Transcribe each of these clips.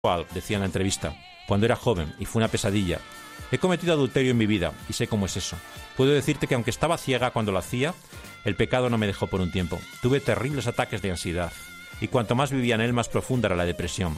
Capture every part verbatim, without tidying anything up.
decía en la entrevista, cuando era joven y fue una pesadilla. He cometido adulterio en mi vida y sé cómo es eso. Puedo decirte que aunque estaba ciega cuando lo hacía, el pecado no me dejó por un tiempo. Tuve terribles ataques de ansiedad y cuanto más vivía en él, más profunda era la depresión.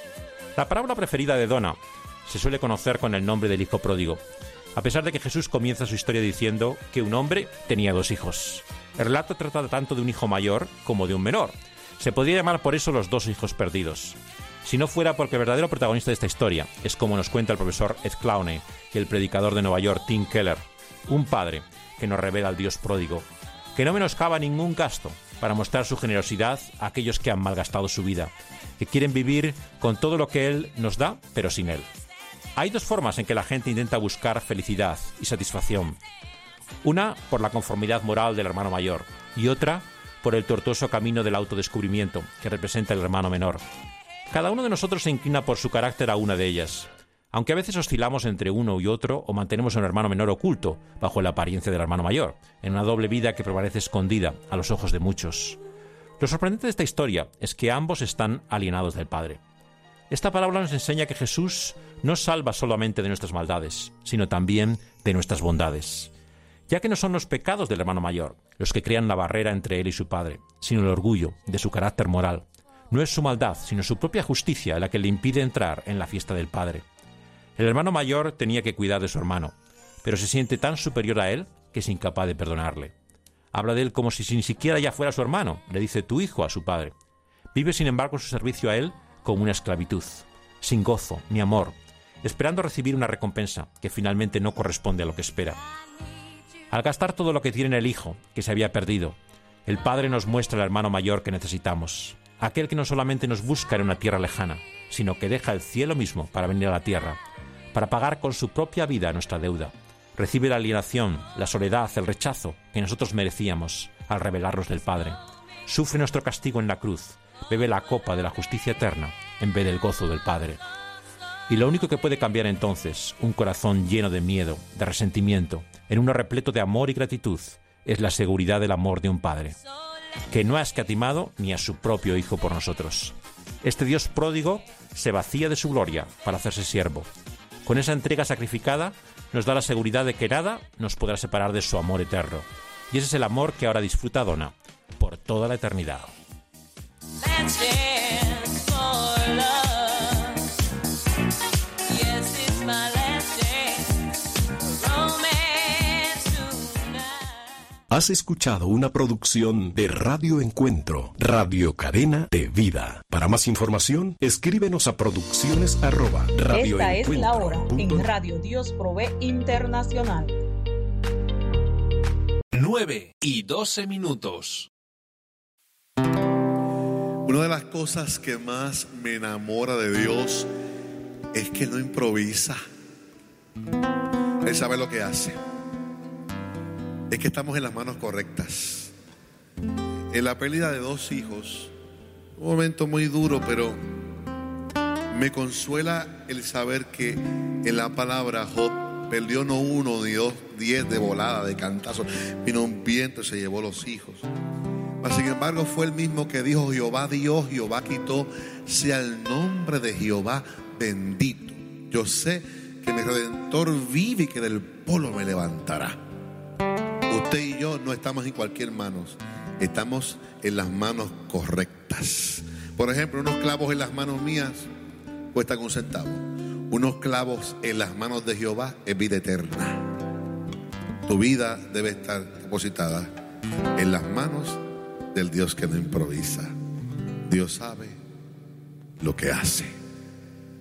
La parábola preferida de Donna se suele conocer con el nombre del hijo pródigo, a pesar de que Jesús comienza su historia diciendo que un hombre tenía dos hijos. El relato trata tanto de un hijo mayor como de un menor. Se podría llamar por eso los dos hijos perdidos. Si no fuera porque el verdadero protagonista de esta historia es, como nos cuenta el profesor Ed Clowney y el predicador de Nueva York Tim Keller, un padre que nos revela al Dios pródigo, que no menoscaba ningún gasto para mostrar su generosidad a aquellos que han malgastado su vida, que quieren vivir con todo lo que Él nos da, pero sin Él. Hay dos formas en que la gente intenta buscar felicidad y satisfacción. Una por la conformidad moral del hermano mayor y otra por el tortuoso camino del autodescubrimiento que representa el hermano menor. Cada uno de nosotros se inclina por su carácter a una de ellas, aunque a veces oscilamos entre uno y otro o mantenemos a un hermano menor oculto bajo la apariencia del hermano mayor, en una doble vida que permanece escondida a los ojos de muchos. Lo sorprendente de esta historia es que ambos están alienados del Padre. Esta parábola nos enseña que Jesús no salva solamente de nuestras maldades, sino también de nuestras bondades, ya que no son los pecados del hermano mayor los que crean la barrera entre él y su Padre, sino el orgullo de su carácter moral. No es su maldad, sino su propia justicia la que le impide entrar en la fiesta del Padre. El hermano mayor tenía que cuidar de su hermano, pero se siente tan superior a él que es incapaz de perdonarle. Habla de él como si ni siquiera ya fuera su hermano, le dice tu hijo a su padre. Vive sin embargo su servicio a él como una esclavitud, sin gozo ni amor, esperando recibir una recompensa que finalmente no corresponde a lo que espera. Al gastar todo lo que tiene el hijo, que se había perdido, el Padre nos muestra al hermano mayor que necesitamos, aquel que no solamente nos busca en una tierra lejana, sino que deja el cielo mismo para venir a la tierra, para pagar con su propia vida nuestra deuda. Recibe la alienación, la soledad, el rechazo que nosotros merecíamos al rebelarnos del Padre. Sufre nuestro castigo en la cruz, bebe la copa de la justicia eterna en vez del gozo del Padre. Y lo único que puede cambiar entonces un corazón lleno de miedo, de resentimiento, en uno repleto de amor y gratitud, es la seguridad del amor de un Padre, que no ha escatimado ni a su propio Hijo por nosotros. Este Dios pródigo se vacía de su gloria para hacerse siervo. Con esa entrega sacrificada nos da la seguridad de que nada nos podrá separar de su amor eterno. Y ese es el amor que ahora disfruta Donna por toda la eternidad. Has escuchado una producción de Radio Encuentro, Radio Cadena de Vida. Para más información, escríbenos a producciones arroba radio Esta es la hora en Radio Dios Provee Internacional. nueve y doce minutos. Una de las cosas que más me enamora de Dios es que no improvisa. Él sabe lo que hace. Es que estamos en las manos correctas. En la pérdida de dos hijos, un momento muy duro, pero me consuela el saber que en la palabra Job perdió no uno ni dos, diez de volada, de cantazo. Vino un viento y se llevó los hijos. Mas sin embargo fue el mismo que dijo: Jehová dio, Jehová quitó, sea el nombre de Jehová bendito. Yo sé que mi Redentor vive y que del polvo me levantará. Usted y yo no estamos en cualquier manos, estamos en las manos correctas. Por ejemplo, unos clavos en las manos mías cuestan un centavo. Unos clavos en las manos de Jehová es vida eterna. Tu vida debe estar depositada en las manos del Dios que no improvisa. Dios sabe lo que hace.